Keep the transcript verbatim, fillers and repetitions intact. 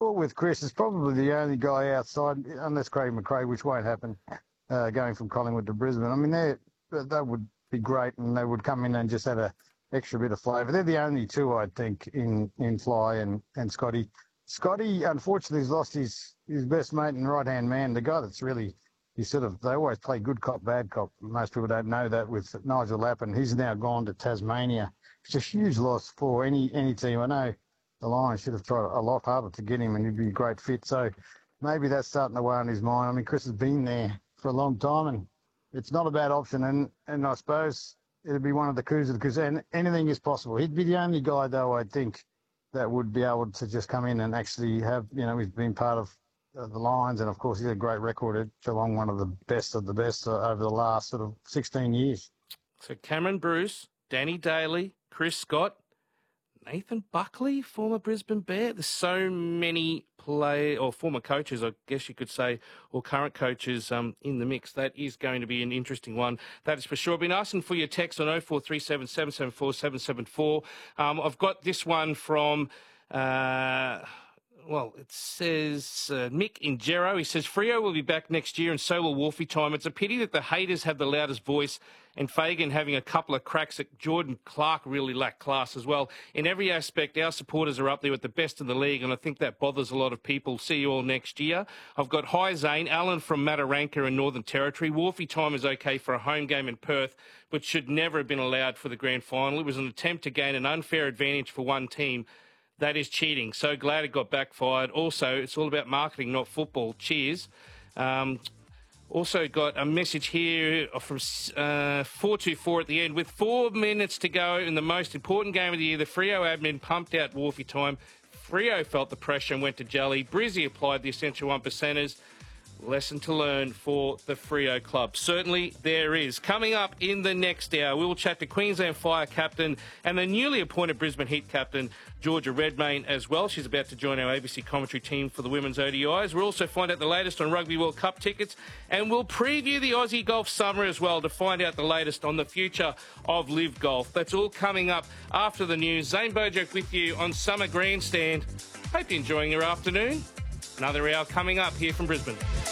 thought with Chris is probably the only guy outside, unless Craig McRae, which won't happen, uh, going from Collingwood to Brisbane. I mean, they that would be great, and they would come in and just add a extra bit of flavour. They're the only two, I think, in, in Fly and, and Scotty. Scotty, unfortunately, has lost his, his best mate and right-hand man, the guy that's really, he sort of, they always play good cop, bad cop. Most people don't know that with Nigel Lappin. He's now gone to Tasmania. It's a huge loss for any, any team. I know the Lions should have tried a lot harder to get him, and he'd be a great fit. So maybe that's starting to weigh on his mind. I mean, Chris has been there for a long time, and it's not a bad option. And, and I suppose it'd be one of the coups of the coups, and anything is possible. He'd be the only guy, though, I think, that would be able to just come in and actually have, you know, he's been part of uh, the Lions, and of course he's a great record at Geelong, one of the best of the best uh, over the last sort of sixteen years. So Cameron Bruce, Danny Daly, Chris Scott, Nathan Buckley, former Brisbane Bear. There's so many play or former coaches, I guess you could say, or current coaches um, in the mix. That is going to be an interesting one. That is for sure. I've been asking for your text on oh four three seven, seven seven four, seven seven four. Um, I've got this one from... Uh, Well, it says uh, Mick in Gero. He says, Freo will be back next year and so will Wolfie time. It's a pity that the haters have the loudest voice and Fagan having a couple of cracks at Jordan Clark really lacked class as well. In every aspect, our supporters are up there with the best in the league, and I think that bothers a lot of people. See you all next year. I've got Hi Zane, Alan from Mataranka in Northern Territory. Wolfie time is okay for a home game in Perth, but should never have been allowed for the grand final. It was an attempt to gain an unfair advantage for one team. That is cheating. So glad it got backfired. Also, it's all about marketing, not football. Cheers. Um, also got a message here from uh, four two four at the end. With four minutes to go in the most important game of the year, the Freo admin pumped out Wolfie time. Freo felt the pressure and went to jelly. Brizzy applied the essential one percenters. Lesson to learn for the Freo club. Certainly there is. Coming up in the next hour, we will chat to Queensland Fire captain and the newly appointed Brisbane Heat captain, Georgia Redmayne, as well. She's about to join our A B C commentary team for the women's O D Is. We'll also find out the latest on Rugby World Cup tickets, and we'll preview the Aussie Golf Summer as well to find out the latest on the future of Live Golf. That's all coming up after the news. Zane Bojack with you on Summer Grandstand. Hope you're enjoying your afternoon. Another hour coming up here from Brisbane.